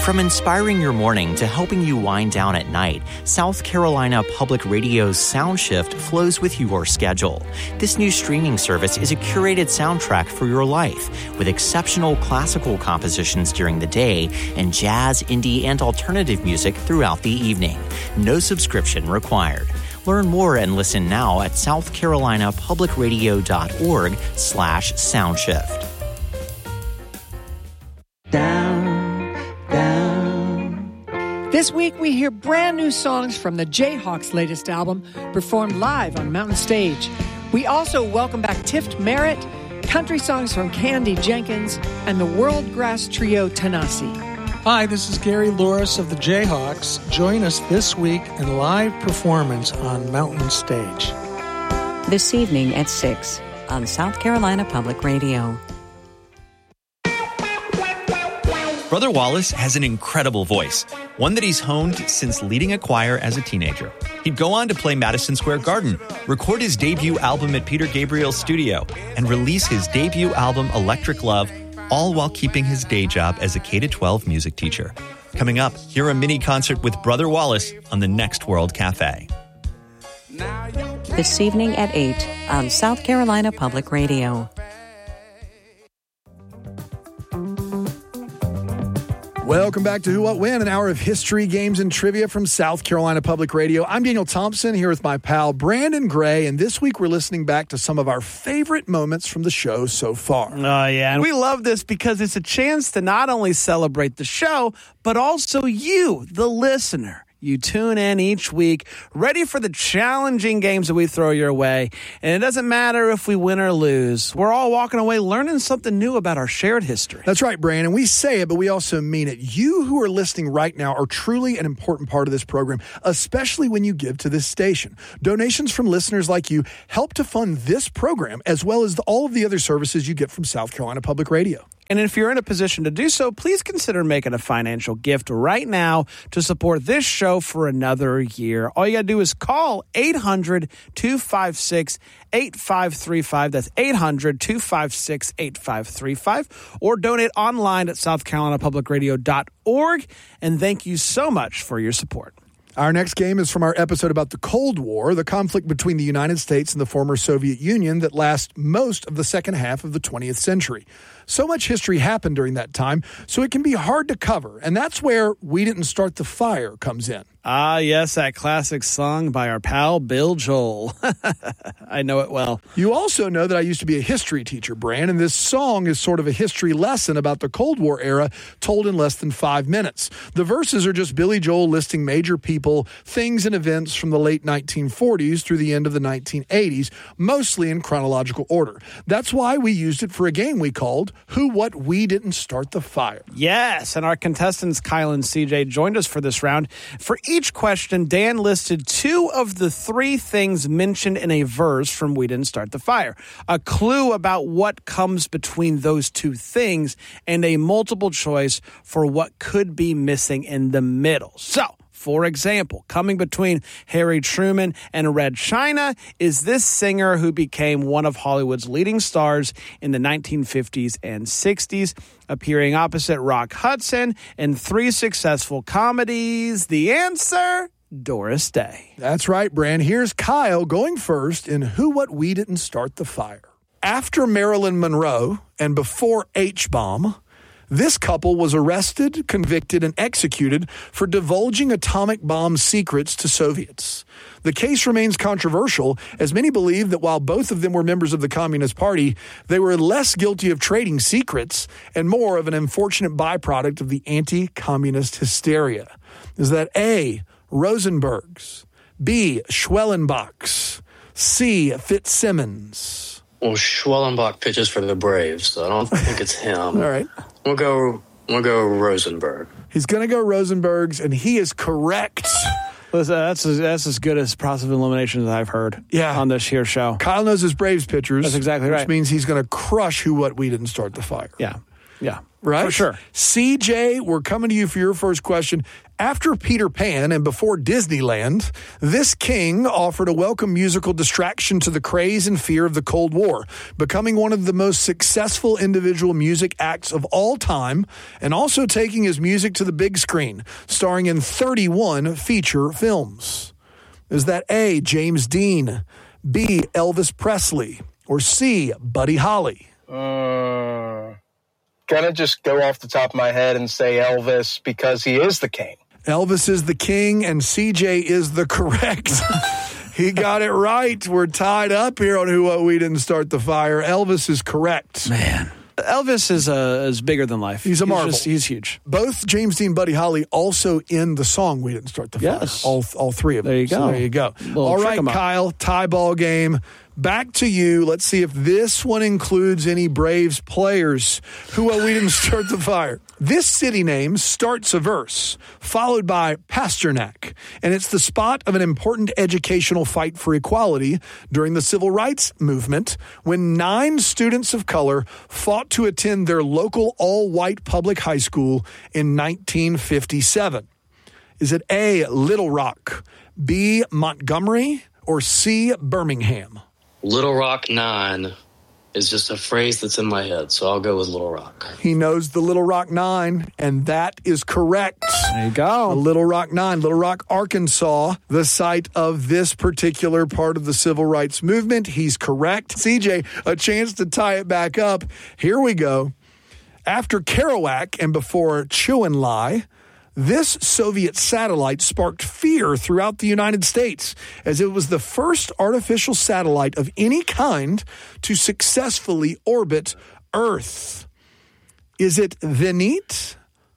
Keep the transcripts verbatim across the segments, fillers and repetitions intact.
From inspiring your morning to helping you wind down at night, South Carolina Public Radio's SoundShift flows with your schedule. This new streaming service is a curated soundtrack for your life, with exceptional classical compositions during the day and jazz, indie, and alternative music throughout the evening. No subscription required. Learn more and listen now at southcarolinapublicradio.org slash soundshift. Down, down. This week we hear brand new songs from the Jayhawks' latest album, performed live on Mountain Stage. We also welcome back Tift Merritt, country songs from Candy Jenkins, and the World Grass Trio Tanasi. Hi, this is Gary Louris of the Jayhawks. Join us this week in live performance on Mountain Stage. This evening at six on South Carolina Public Radio. Brother Wallace has an incredible voice, one that he's honed since leading a choir as a teenager. He'd go on to play Madison Square Garden, record his debut album at Peter Gabriel's studio, and release his debut album, Electric Love, all while keeping his day job as a K through twelve music teacher. Coming up, hear a mini concert with Brother Wallace on the Next World Cafe. This evening at eight on South Carolina Public Radio. Welcome back to Who, What, When, an hour of history, games, and trivia from South Carolina Public Radio. I'm Daniel Thompson, here with my pal Brandon Gray, and this week we're listening back to some of our favorite moments from the show so far. Oh, yeah, and we love this because it's a chance to not only celebrate the show, but also you, the listener. You tune in each week, ready for the challenging games that we throw your way. And it doesn't matter if we win or lose. We're all walking away learning something new about our shared history. That's right, Brandon. We say it, but we also mean it. You who are listening right now are truly an important part of this program, especially when you give to this station. Donations from listeners like you help to fund this program, as well as the, all of the other services you get from South Carolina Public Radio. And if you're in a position to do so, please consider making a financial gift right now to support this show for another year. All you got to do is call eight hundred, two five six, eight five three five. That's eight hundred, two five six, eight five three five. Or donate online at south carolina public radio dot org. And thank you so much for your support. Our next game is from our episode about the Cold War, the conflict between the United States and the former Soviet Union that lasts most of the second half of the twentieth century. So much history happened during that time, so it can be hard to cover, and that's where We Didn't Start the Fire comes in. Ah, yes, that classic song by our pal Bill Joel. I know it well. You also know that I used to be a history teacher, Bran, and this song is sort of a history lesson about the Cold War era told in less than five minutes. The verses are just Billy Joel listing major people, things, and events from the late nineteen forties through the end of the nineteen eighties, mostly in chronological order. That's why we used it for a game we called Who, What, We Didn't Start the Fire. Yes, and our contestants, Kyle and C J, joined us for this round. For each question, Dan listed two of the three things mentioned in a verse from We Didn't Start the Fire, a clue about what comes between those two things, and a multiple choice for what could be missing in the middle. So, for example, coming between Harry Truman and Red China is this singer who became one of Hollywood's leading stars in the nineteen fifties and sixties, appearing opposite Rock Hudson in three successful comedies. The answer, Doris Day. That's right, Bran. Here's Kyle going first in Who, What, We Didn't Start the Fire. After Marilyn Monroe and before H-bomb, this couple was arrested, convicted, and executed for divulging atomic bomb secrets to Soviets. The case remains controversial, as many believe that while both of them were members of the Communist Party, they were less guilty of trading secrets and more of an unfortunate byproduct of the anti-communist hysteria. Is that A, Rosenbergs, B, Schwellenbachs, C, Fitzsimmons? Well, Schwellenbach pitches for the Braves, so I don't think it's him. All right. We'll go, we'll go Rosenberg. He's going to go Rosenbergs, and he is correct. Listen, that's as, that's as good as process of elimination as I've heard yeah. on this here show. Kyle knows his Braves pitchers. That's exactly right. Which means he's going to crush Who, What, We Didn't Start the Fire. Yeah, yeah. right? For sure. C J, we're coming to you for your first question. After Peter Pan and before Disneyland, this king offered a welcome musical distraction to the craze and fear of the Cold War, becoming one of the most successful individual music acts of all time, and also taking his music to the big screen, starring in thirty-one feature films. Is that A, James Dean, B, Elvis Presley, or C, Buddy Holly? Uh, gonna just go off the top of my head and say Elvis because he is the king. Elvis is the king, and C J is the correct. He got it right. We're tied up here on Who What We Didn't Start the Fire. Elvis is correct. Man. Elvis is uh, is bigger than life. He's a marvel. He's, just, he's huge. Both James Dean, Buddy Holly, also in the song We Didn't Start the Fire. Yes. All, all three of them. There you go. So there you go. We'll all trick right, 'em up. Kyle, tie ball game. Back to you. Let's see if this one includes any Braves players. Who What We Didn't Start the Fire. This city name starts a verse, followed by Pasternak, and it's the spot of an important educational fight for equality during the Civil Rights Movement when nine students of color fought to attend their local all-white public high school in nineteen fifty-seven. Is it A, Little Rock, B, Montgomery, or C, Birmingham? Little Rock nine is just a phrase that's in my head, so I'll go with Little Rock. He knows the Little Rock Nine, and that is correct. There you go. The Little Rock Nine, Little Rock, Arkansas, the site of this particular part of the civil rights movement. He's correct. C J, a chance to tie it back up. Here we go. After Kerouac and before Chuen-Lai, this Soviet satellite sparked fear throughout the United States as it was the first artificial satellite of any kind to successfully orbit Earth. Is it Zenit,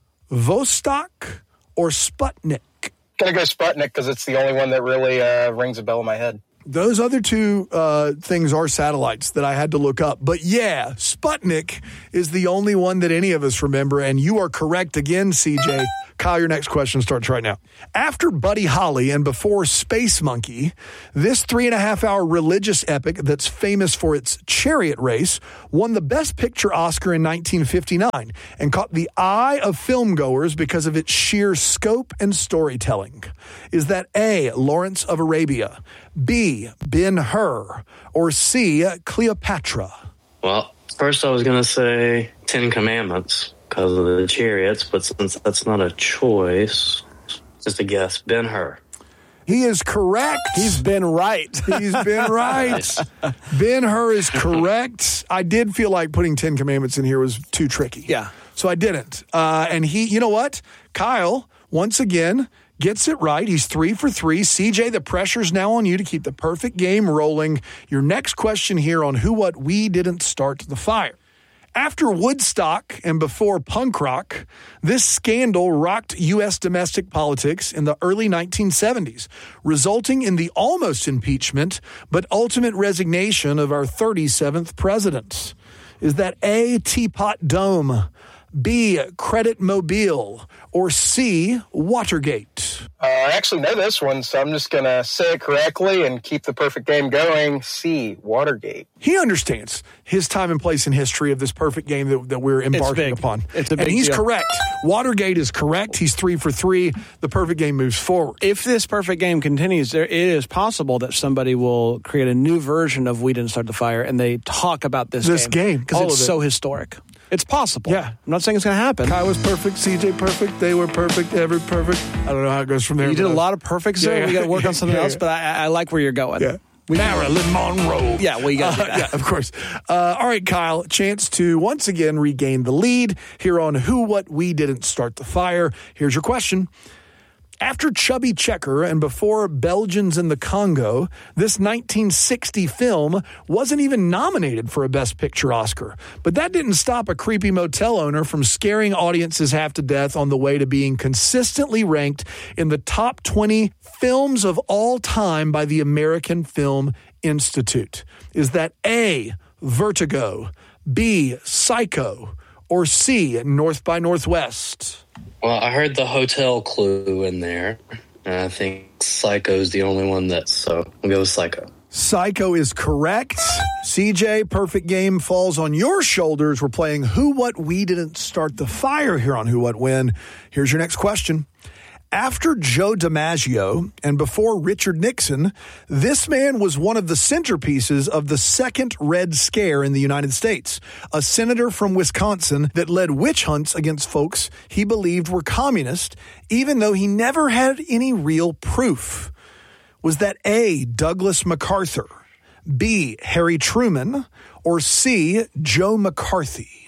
Vostok, or Sputnik? Gonna go Sputnik because it's the only one that really uh, rings a bell in my head. Those other two uh, things are satellites that I had to look up. But yeah, Sputnik is the only one that any of us remember. And you are correct again, C J. Kyle, your next question starts right now. After Buddy Holly and before Space Monkey, this three and a half hour religious epic that's famous for its chariot race won the Best Picture Oscar in nineteen fifty-nine and caught the eye of filmgoers because of its sheer scope and storytelling. Is that A, Lawrence of Arabia, B, Ben-Hur, or C, Cleopatra? Well, first I was going to say Ten Commandments because of the chariots, but since that's not a choice, just a guess, Ben-Hur. He is correct. He's been right. He's been right. Ben-Hur is correct. I did feel like putting Ten Commandments in here was too tricky. Yeah. So I didn't. Uh, and he, you know what? Kyle, once again, gets it right. He's three for three. C J, the pressure's now on you to keep the perfect game rolling. Your next question here on Who What We Didn't Start the Fire. After Woodstock and before punk rock, this scandal rocked U S domestic politics in the early nineteen seventies, resulting in the almost impeachment but ultimate resignation of our thirty-seventh president. Is that A, Teapot Dome, B, Credit Mobile, or C, Watergate? Uh, I actually know this one, so I'm just going to say it correctly and keep the perfect game going. C, Watergate. He understands his time and place in history of this perfect game that, that we're embarking big. upon. It's a big and he's deal. correct. Watergate is correct. He's three for three. The perfect game moves forward. If this perfect game continues, there it is possible that somebody will create a new version of We Didn't Start the Fire, and they talk about this, This game, because all it's of it. so historic. It's possible. Yeah. I'm not saying it's going to happen. Kyle was perfect. C J perfect. They were perfect. Ever perfect. I don't know how it goes from there. You did a but- lot of perfects there. Yeah, We got to work on something yeah, else, yeah. but I, I like where you're going. Yeah. We- Marilyn Monroe. Yeah, well, you got to do Uh, that. yeah, of course. Uh, all right, Kyle, chance to once again regain the lead here on Who What We Didn't Start the Fire. Here's your question. After Chubby Checker and before Belgians in the Congo, this nineteen sixty film wasn't even nominated for a Best Picture Oscar. But that didn't stop a creepy motel owner from scaring audiences half to death on the way to being consistently ranked in the top twenty films of all time by the American Film Institute. Is that A, Vertigo, B, Psycho, or C, North by Northwest? Well, I heard the hotel clue in there, and I think Psycho's the only one that's, so we'll go with Psycho. Psycho is correct. C J, perfect game falls on your shoulders. We're playing Who, What, We Didn't Start the Fire here on Who, What, When. Here's your next question. After Joe DiMaggio and before Richard Nixon, this man was one of the centerpieces of the second Red Scare in the United States, a senator from Wisconsin that led witch hunts against folks he believed were communist, even though he never had any real proof. Was that A, Douglas MacArthur, B, Harry Truman, or C, Joe McCarthy?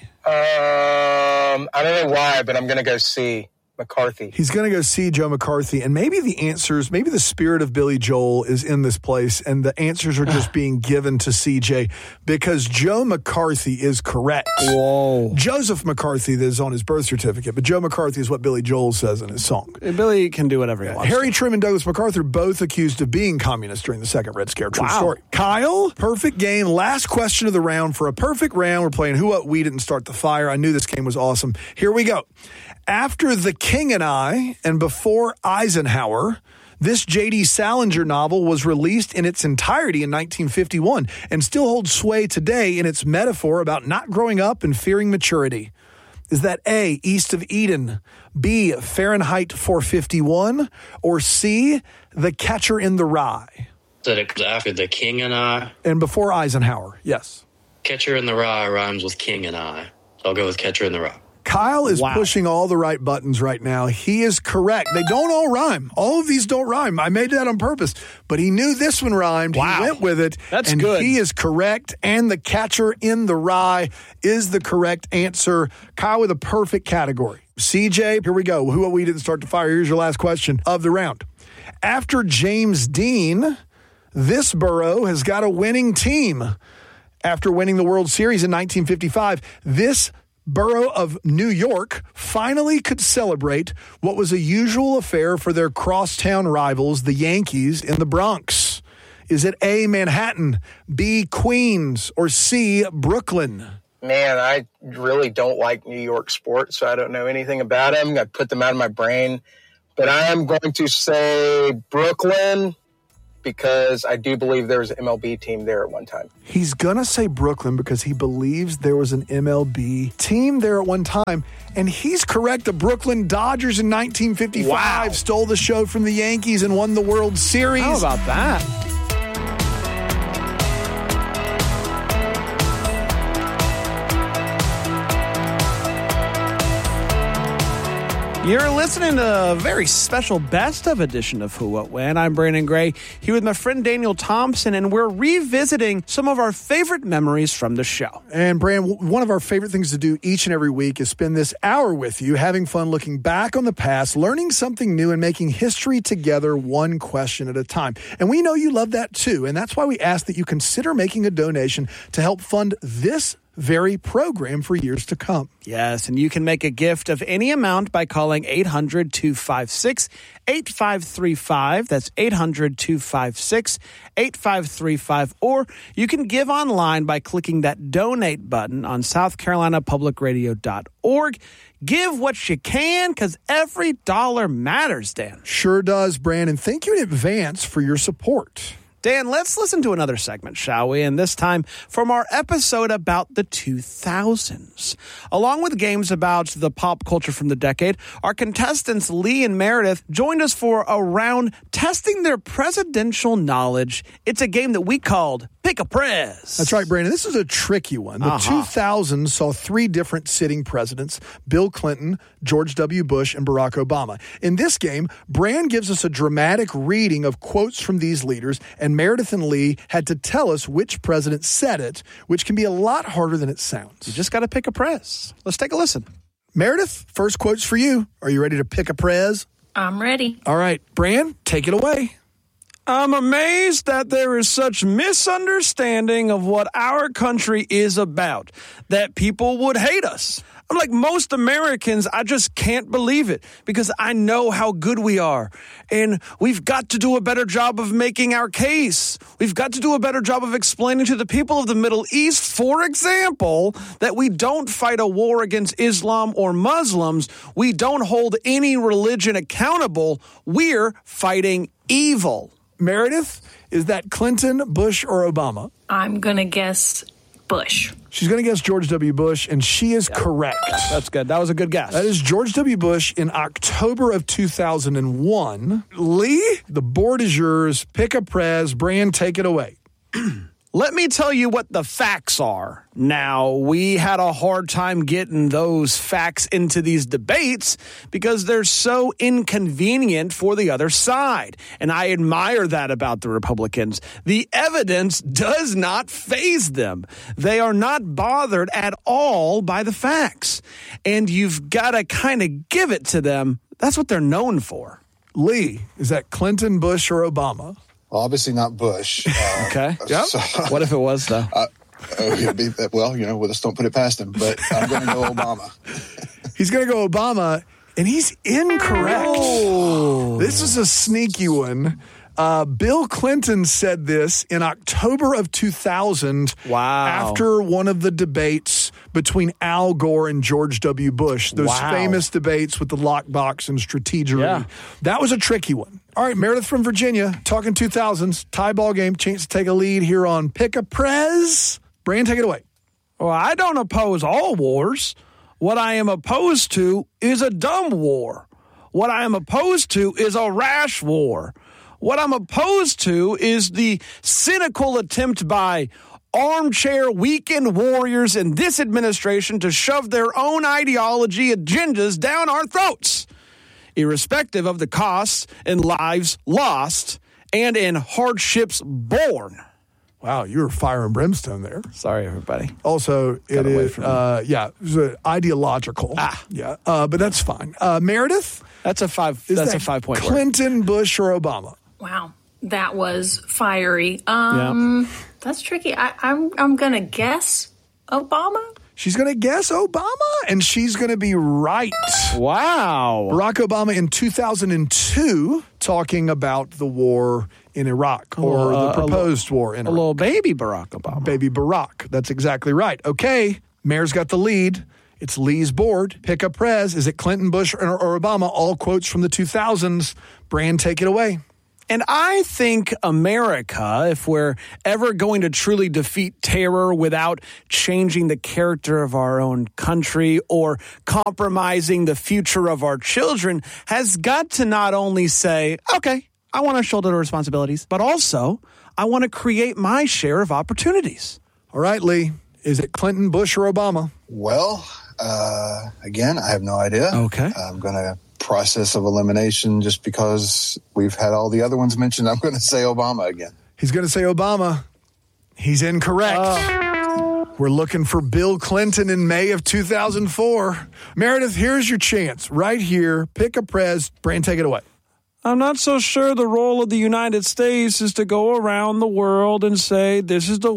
Um, I don't know why, but I'm going to go C. McCarthy. He's going to go see Joe McCarthy, and maybe the answers, maybe the spirit of Billy Joel is in this place, and the answers are just being given to C J because Joe McCarthy is correct. Whoa. Joseph McCarthy is on his birth certificate, but Joe McCarthy is what Billy Joel says in his song. Billy can do whatever he wants. Harry Truman and Douglas MacArthur both accused of being communists during the second Red Scare. True wow. story. Kyle, perfect game. Last question of the round. For a perfect round, we're playing Who, What, We Didn't Start the Fire. I knew this game was awesome. Here we go. After The King and I and before Eisenhower, this J D. Salinger novel was released in its entirety in nineteen fifty-one and still holds sway today in its metaphor about not growing up and fearing maturity. Is that A, East of Eden, B, Fahrenheit four fifty-one, or C, The Catcher in the Rye? That it comes after The King and I. And before Eisenhower, yes. Catcher in the Rye rhymes with King and I. So I'll go with Catcher in the Rye. Kyle is wow. pushing all the right buttons right now. He is correct. They don't all rhyme. All of these don't rhyme. I made that on purpose. But he knew this one rhymed. Wow. He went with it. That's and good. He is correct. And The Catcher in the Rye is the correct answer. Kyle with a perfect category. C J, here we go. Who, What, We Didn't Start the Fire. Here's your last question of the round. After James Dean, this borough has got a winning team. After winning the World Series in nineteen fifty-five, this borough of New York finally could celebrate what was a usual affair for their crosstown rivals, the Yankees, in the Bronx. Is it A, Manhattan, B, Queens, or C, Brooklyn? Man, I really don't like New York sports, so I don't know anything about them. I put them out of my brain. But I am going to say Brooklyn, because I do believe there was an M L B team there at one time. He's going to say Brooklyn because he believes there was an M L B team there at one time. And he's correct. The Brooklyn Dodgers in nineteen fifty-five wow. stole the show from the Yankees and won the World Series. How about that? You're listening to a very special best of edition of Who, What, When. I'm Brandon Gray, here with my friend Daniel Thompson, and we're revisiting some of our favorite memories from the show. And Brand, one of our favorite things to do each and every week is spend this hour with you, having fun, looking back on the past, learning something new, and making history together one question at a time. And we know you love that too, and that's why we ask that you consider making a donation to help fund this very program for years to come. Yes, and you can make a gift of any amount by calling eight hundred, two five six, eight five three five. That's eight hundred, two five six, eight five three five. Or you can give online by clicking that donate button on south carolina public radio dot org. Give what you can, because every dollar matters, Dan. Sure does, Brandon. Thank you in advance for your support. Dan, let's listen to another segment, shall we? And this time from our episode about the two thousands. Along with games about the pop culture from the decade, our contestants Lee and Meredith joined us for a round testing their presidential knowledge. It's a game that we called Pick a Prez. That's right, Brandon. This is a tricky one. The Uh-huh. two thousands saw three different sitting presidents, Bill Clinton, George W. Bush, and Barack Obama. In this game, Brand gives us a dramatic reading of quotes from these leaders, and Meredith and Lee had to tell us which president said it, which can be a lot harder than it sounds. You just got to pick a prez. Let's take a listen. Meredith, first quote's for you. Are you ready to pick a prez? I'm ready. All right, Brand, take it away. I'm amazed that there is such misunderstanding of what our country is about, that people would hate us. I'm like most Americans, I just can't believe it because I know how good we are. And we've got to do a better job of making our case. We've got to do a better job of explaining to the people of the Middle East, for example, that we don't fight a war against Islam or Muslims. We don't hold any religion accountable. We're fighting evil. Meredith, is that Clinton, Bush, or Obama? I'm going to guess Bush. She's going to guess George W. Bush, and she is yeah. correct. That's good. That was a good guess. That is George W. Bush in October of two thousand one. Lee, the board is yours. Pick a prez. Bran, take it away. Let me tell you what the facts are. Now, we had a hard time getting those facts into these debates because they're so inconvenient for the other side. And I admire that about the Republicans. The evidence does not faze them. They are not bothered at all by the facts. And you've got to kind of give it to them. That's what they're known for. Lee, is that Clinton, Bush, or Obama? Well, obviously not Bush. Uh, okay. Yep. So, what if it was, though? Uh, it'd be, well, you know, we'll just don't put it past him. But I'm going to go Obama. He's going to go Obama, and he's incorrect. Oh. This is a sneaky one. Uh, Bill Clinton said this in October of two thousand. Wow. After one of the debates between Al Gore and George W. Bush. Those wow. famous debates with the lockbox and strategery. Yeah. That was a tricky one. All right, Meredith from Virginia, talking two thousands, tie ball game, chance to take a lead here on Pick a Prez. Bran, take it away. Well, I don't oppose all wars. What I am opposed to is a dumb war. What I am opposed to is a rash war. What I'm opposed to is the cynical attempt by armchair weekend warriors in this administration to shove their own ideology agendas down our throats, irrespective of the costs in lives lost and in hardships borne. Wow, you were fire and brimstone there. Sorry, everybody. Also, it is, uh, yeah, it was uh, ideological. Ah. Yeah, uh, but that's fine. Uh, Meredith? That's a five, is that's that a five-point word. Clinton, Bush, or Obama? Wow, that was fiery. Um, yeah. That's tricky. I, I'm I'm gonna guess Obama. She's gonna guess Obama, and she's gonna be right. Wow. Barack Obama in two thousand two talking about the war in Iraq or uh, the proposed little, war in a Iraq. A little baby Barack Obama. Baby Barack. That's exactly right. Okay, Mayor's got the lead. It's Lee's board. Pick a prez. Is it Clinton, Bush, or, or Obama? All quotes from the two thousands. Bran, take it away. And I think America, if we're ever going to truly defeat terror without changing the character of our own country or compromising the future of our children, has got to not only say, okay, I want to shoulder the responsibilities, but also I want to create my share of opportunities. All right, Lee, is it Clinton, Bush, or Obama? Well, uh, again, I have no idea. Okay. I'm going to process of elimination just because we've had all the other ones mentioned. I'm going to say Obama again. He's going to say Obama. He's incorrect. Uh, We're looking for Bill Clinton in May of two thousand four. Meredith, here's your chance right here. Pick a prez. Bran, take it away. I'm not so sure the role of the United States is to go around the world and say, this is the